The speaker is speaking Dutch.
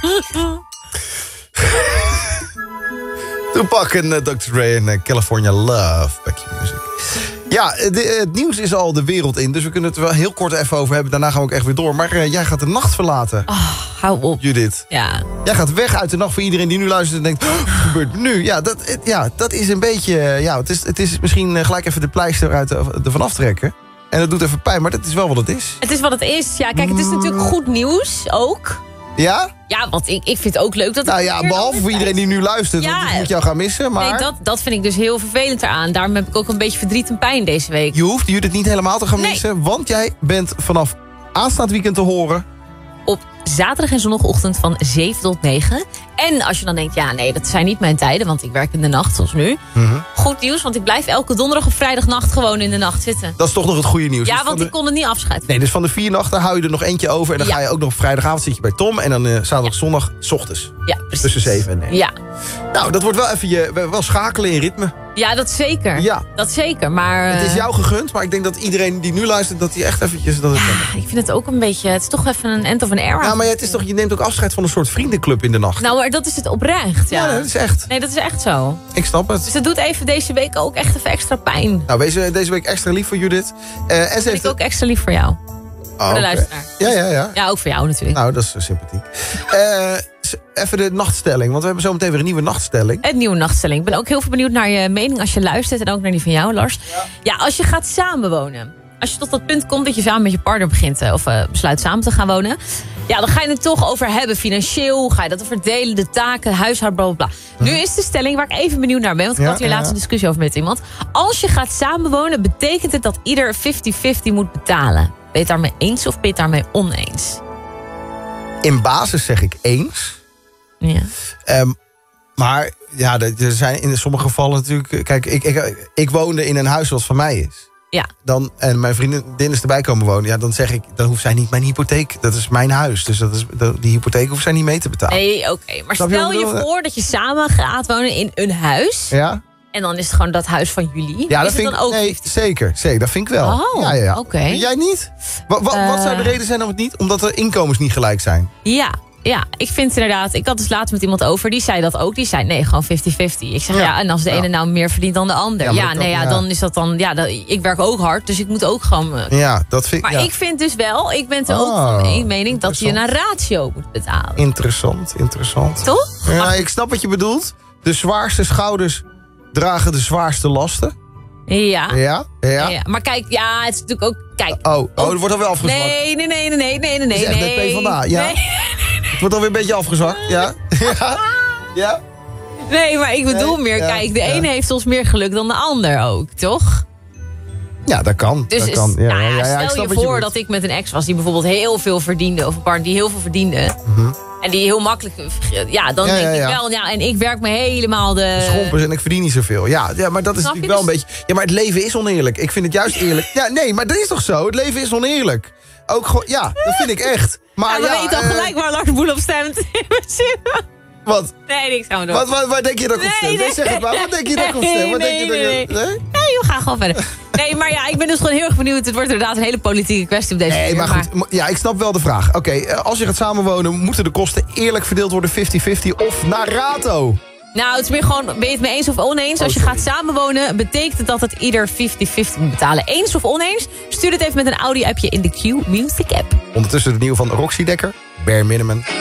Tupac en Dr. Dre en California Love. Back your music. Ja, het nieuws is al de wereld in. Dus we kunnen het er wel heel kort even over hebben. Daarna gaan we ook echt weer door. Maar jij gaat de nacht verlaten. Hou op. Judith. Ja. Jij gaat weg uit de nacht voor iedereen die nu luistert en denkt... wat gebeurt er nu? Ja, dat is een beetje... het is misschien gelijk even de pleister ervan aftrekken. En dat doet even pijn, maar dat is wel wat het is. Het is wat het is. Ja, kijk, het is natuurlijk goed nieuws ook. Ja? Ja, want ik vind het ook leuk dat... Nou ja, behalve voor iedereen die nu luistert. Ja. Want die moet jou gaan missen, maar... Nee, dat vind ik dus heel vervelend eraan. Daarom heb ik ook een beetje verdriet en pijn deze week. Je hoeft Judith niet helemaal te gaan missen. Want jij bent vanaf aanstaand weekend te horen... Op zaterdag en zondagochtend van 7 tot 9. En als je dan denkt, ja nee, dat zijn niet mijn tijden... want ik werk in de nacht, zoals nu. Goed nieuws, want ik blijf elke donderdag of vrijdagnacht... gewoon in de nacht zitten. Dat is toch nog het goede nieuws. Ja, dus want ik kon het niet afscheiden. Nee, dus van de 4 nachten hou je er nog eentje over... en dan ga je ook nog op vrijdagavond zit je bij Tom... en dan zaterdag, zondag, 's ochtends. Ja, precies. Tussen 7 en 9. Ja. Nou, dat wordt wel even wel schakelen in ritme. Ja, dat zeker. Ja. Dat zeker, maar... Het is jou gegund, maar ik denk dat iedereen die nu luistert... dat hij echt eventjes... ik vind het ook een beetje... Het is toch even een end of an era. Ja, maar het is toch, je neemt ook afscheid van een soort vriendenclub in de nacht. Nou, maar dat is het oprecht, ja. Ja, dat is echt. Nee, dat is echt zo. Ik snap het. Dus het doet even deze week ook echt even extra pijn. Nou, wees deze week extra lief voor Judith. En ze heeft Ik ook extra lief voor jou. Voor de luisteraar. Ja. Ja, ook voor jou natuurlijk. Nou, dat is sympathiek. Even de nachtstelling, want we hebben zo meteen weer een nieuwe nachtstelling. Een nieuwe nachtstelling. Ik ben ook heel veel benieuwd naar je mening als je luistert. En ook naar die van jou, Lars. Ja, als je gaat samenwonen. Als je tot dat punt komt dat je samen met je partner begint... of besluit samen te gaan wonen... ja, dan ga je het toch over hebben. Financieel, ga je dat verdelen, de taken, huishouden, bla, bla, bla. Nu is de stelling waar ik even benieuwd naar ben... want ik had hier laatst een discussie over met iemand. Als je gaat samenwonen, betekent het dat ieder 50-50 moet betalen? Ben je het daarmee eens of ben je het daarmee oneens? In basis zeg ik eens... Ja. Maar ja, er zijn in sommige gevallen natuurlijk... Kijk, ik woonde in een huis wat van mij is. Ja. En mijn vriendin is erbij komen wonen. Ja, dan zeg ik, dan hoeft zij niet mijn hypotheek. Dat is mijn huis. Dus die hypotheek hoeft zij niet mee te betalen. Nee, oké. Maar stel je voor dat je samen gaat wonen in een huis. Ja. En dan is het gewoon dat huis van jullie. Ja, is dat vind het dan ook nee, zeker. Dat vind ik wel. Oh, ja. Oké. Jij niet? Wat zou de reden zijn om het niet? Omdat de inkomens niet gelijk zijn. Ja, ik vind inderdaad... Ik had dus laatst met iemand over, die zei dat ook. Die zei, nee, gewoon 50-50. Ik zeg, en als de ene nou meer verdient dan de ander. Dan is dat dan... Ja, ik werk ook hard, dus ik moet ook gewoon... dat vind ik... Maar ik vind dus wel, ik ben er ook van één mening... dat je een ratio moet betalen. Interessant. Toch? Ja, ik snap wat je bedoelt. De zwaarste schouders dragen de zwaarste lasten. Ja. Ja. Maar kijk, het is natuurlijk ook... Kijk, er wordt alweer afgezwakt. Nee. Dat is echt de PvdA, ja. Nee. Het wordt alweer een beetje afgezwakt, ja. Ja. Nee, maar ik bedoel meer, kijk, de ene heeft soms meer geluk dan de ander ook, toch? Ja, dat kan. Dus dat kan. stel je voor dat ik met een ex was die bijvoorbeeld heel veel verdiende... of een partner die heel veel verdiende... en die heel makkelijk... Ja, dan denk ik wel... Ja, en ik werk me helemaal de... Schompers en ik verdien niet zoveel. Ja, maar dat is natuurlijk wel een beetje... Ja, maar het leven is oneerlijk. Ik vind het juist eerlijk. Ja, nee, maar dat is toch zo? Het leven is oneerlijk. Ook gewoon... Ja, dat vind ik echt. Maar we weten al gelijk waar Lars Boel op stemt. Wat? Nee, niks gaan we doen. Waar denk je dat ik op stem? Nee, zeg het maar. Wat denk je dat ik op stem? Nee, we gaan gewoon verder. Nee, maar ik ben dus gewoon heel erg benieuwd. Het wordt inderdaad een hele politieke kwestie op deze manier. Nee, maar goed. Ja, ik snap wel de vraag. Oké, als je gaat samenwonen, moeten de kosten eerlijk verdeeld worden 50-50 of naar rato? Nou, het is meer gewoon, ben je het mee eens of oneens? Als je gaat samenwonen, betekent het dat het ieder 50-50 moet betalen. Eens of oneens? Stuur het even met een audio-appje in de Q-Music app. Ondertussen de nieuwe van Roxy Dekker, Bare Minimum.